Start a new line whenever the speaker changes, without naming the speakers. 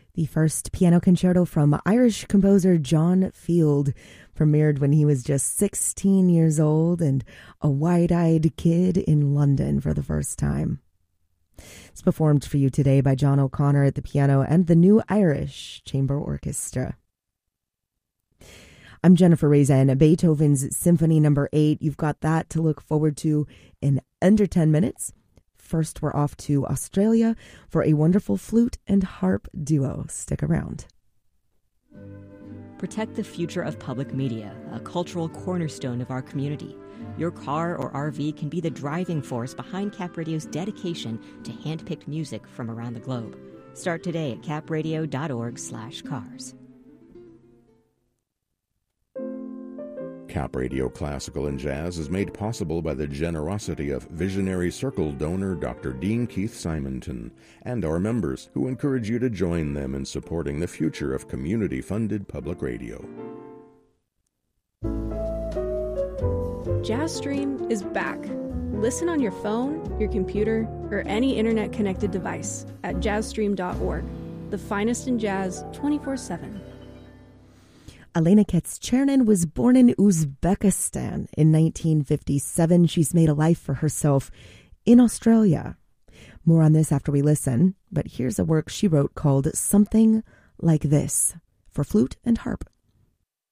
The first piano concerto from Irish composer John Field premiered when he was just 16 years old and a wide-eyed kid in London for the first time. It's performed for you today by John O'Connor at the piano and the New Irish Chamber Orchestra. I'm Jennifer Razen. Beethoven's Symphony No. 8. You've got that to look forward to in under 10 minutes. First, we're off to Australia for a wonderful flute and harp duo. Stick around.
Protect the future of public media, a cultural cornerstone of our community. Your car or RV can be the driving force behind Cap Radio's dedication to hand-picked music from around the globe. Start today at capradio.org/cars.
Cap Radio Classical and Jazz is made possible by the generosity of Visionary Circle donor Dr. Dean Keith Simonton and our members, who encourage you to join them in supporting the future of community-funded public radio.
JazzStream is back. Listen on your phone, your computer, or any internet-connected device at jazzstream.org. The finest in jazz 24/7.
Elena Ketz-Chernin was born in Uzbekistan in 1957. She's made a life for herself in Australia. More on this after we listen, but here's a work she wrote called Something Like This for flute and harp.